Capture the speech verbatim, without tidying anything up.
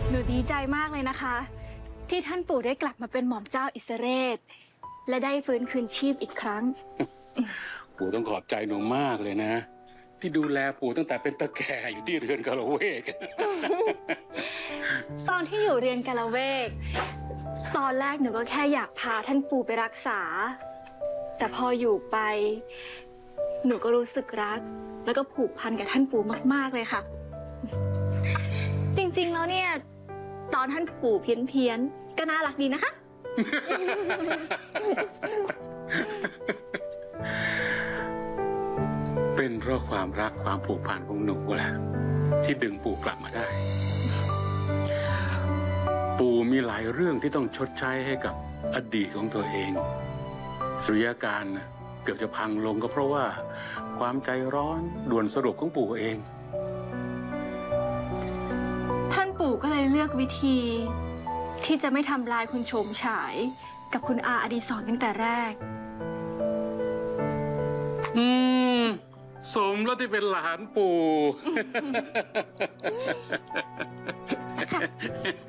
หนูดีใจมากเลยนะคะ ที่ท่านปู่ได้กลับมาเป็นหม่อมเจ้าอิสเรศและได้ฟื้นคืนชีพอีกครั้งปู่ต้องขอบใจหนูมากเลยนะที่ดูแลปู่ตั้งแต่เป็นตะแก่อยู่ที่เรือนกาละเวกตอนที่อยู่เรียนกาละเวกตอนแรกหนูก็แค่อยากพาท่านปู่ไปรักษาแต่พออยู่ไปหนูก็รู้สึกรักแล้วก็ผูกพันกับท่านปู่มากๆเลยค่ะ จริงๆแล้วเนี่ยตอนท่านปู่เพี้ยนๆก็น่ารักดีนะคะเป็นเพราะความรักความผูกพันของหนูแหละที่ดึงปู่กลับมาได้ ปู่มีหลายเรื่องที่ต้องชดใช้ให้กับอดีตของตัวเองสุริยการนะเกือบจะพังลงก็เพราะว่าความใจร้อนด่วนสรุปของปู่เองท่านปู่ก็เลยเลือกวิธีที่จะไม่ทำลายคุณโฉมฉายกับคุณอาอดิศรตั้งแต่แรกอืมสมแล้วที่เป็นหลานปู่